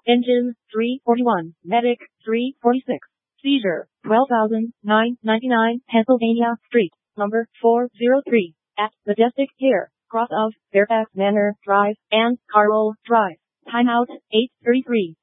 Engine, 341. Medic, 346. Seizure, 12,999 Pennsylvania Street, number 403, at Majestic Pier, cross of Fairfax Manor Drive and Carroll Drive. Timeout, 8:33.